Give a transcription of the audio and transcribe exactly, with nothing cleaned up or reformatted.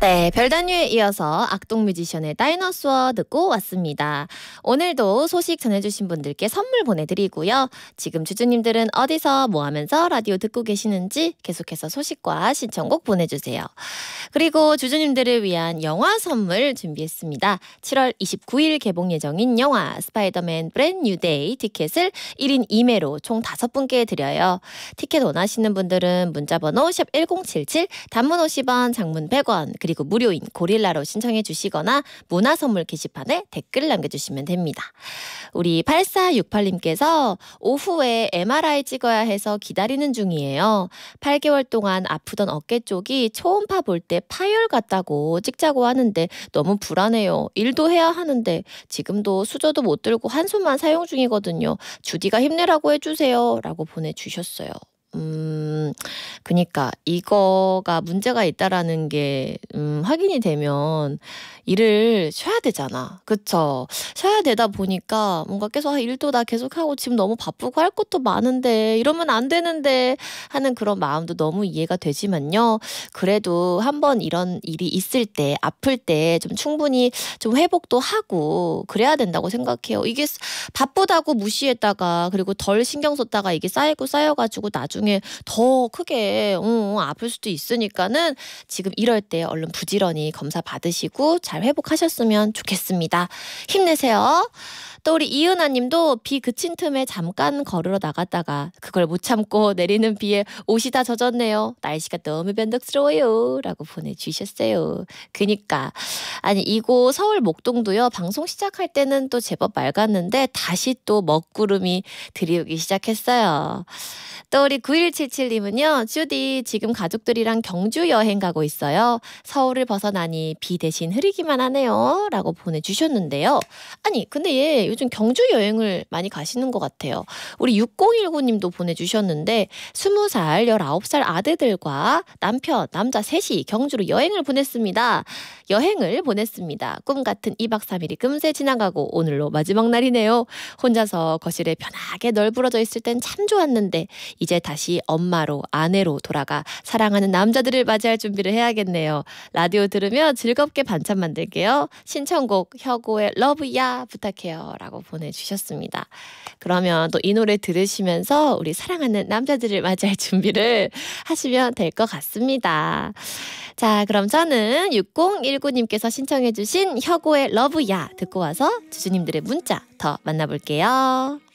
네, 별다뉴에 이어서 악동뮤지션의 다이너소어 듣고 왔습니다. 오늘도 소식 전해주신 분들께 선물 보내드리고요. 지금 주주님들은 어디서 뭐 하면서 라디오 듣고 계시는지 계속해서 소식과 신청곡 보내주세요. 그리고 주주님들을 위한 영화 선물 준비했습니다. 칠월 이십구일 개봉 예정인 영화 스파이더맨 브랜드 뉴 데이 티켓을 일 인 이 매로 총 다섯 분께 드려요. 티켓 원하시는 분들은 문자번호 샵 일공칠칠, 단문 오십 원, 장문 백 원, 그리고 무료인 고릴라로 신청해 주시거나 문화선물 게시판에 댓글 남겨주시면 됩니다. 우리 팔사육팔님께서 오후에 엠알아이 찍어야 해서 기다리는 중이에요. 팔 개월 동안 아프던 어깨 쪽이 초음파 볼 때 파열 같다고 찍자고 하는데 너무 불안해요. 일도 해야 하는데 지금도 수저도 못 들고 한 손만 사용 중이거든요. 주디가 힘내라고 해주세요. 라고 보내주셨어요. 음, 그니까 이거가 문제가 있다라는 게 음, 확인이 되면 일을 쉬어야 되잖아. 그쵸? 쉬어야 되다 보니까 뭔가 계속 아, 일도 나 계속하고 지금 너무 바쁘고 할 것도 많은데 이러면 안 되는데 하는 그런 마음도 너무 이해가 되지만요. 그래도 한번 이런 일이 있을 때 아플 때 좀 충분히 좀 회복도 하고 그래야 된다고 생각해요. 이게 바쁘다고 무시했다가 그리고 덜 신경 썼다가 이게 쌓이고 쌓여가지고 나중에 더 크게 음, 아플 수도 있으니까는 지금 이럴 때 얼른 부지런히 검사 받으시고 잘 회복하셨으면 좋겠습니다. 힘내세요. 또 우리 이은아 님도 비 그친 틈에 잠깐 걸으러 나갔다가 그걸 못 참고 내리는 비에 옷이 다 젖었네요. 날씨가 너무 변덕스러워요. 라고 보내주셨어요. 그니까 아니 이곳 서울 목동도요. 방송 시작할 때는 또 제법 맑았는데 다시 또 먹구름이 들이오기 시작했어요. 또 우리 구일칠칠님은요. 주디 지금 가족들이랑 경주 여행 가고 있어요. 서울을 벗어나니 비 대신 흐리기만 하네요. 라고 보내주셨는데요. 아니 근데 얘 요즘 경주 여행을 많이 가시는 것 같아요. 우리 육공일구님도 보내주셨는데 스무 살, 열아홉 살 아들들과 남편, 남자 셋이 경주로 여행을 보냈습니다. 여행을 보냈습니다. 꿈 같은 이박 삼일이 금세 지나가고 오늘로 마지막 날이네요. 혼자서 거실에 편하게 널브러져 있을 땐 참 좋았는데 이제 다시 엄마로 아내로 돌아가 사랑하는 남자들을 맞이할 준비를 해야겠네요. 라디오 들으며 즐겁게 반찬 만들게요. 신청곡 혁오의 러브야 부탁해요. 라고 보내주셨습니다. 그러면 또 이 노래 들으시면서 우리 사랑하는 남자들을 맞이할 준비를 하시면 될 것 같습니다. 자, 그럼 저는 육공일구님께서 신청해 주신 혁오의 러브야 듣고 와서 주주님들의 문자 더 만나볼게요.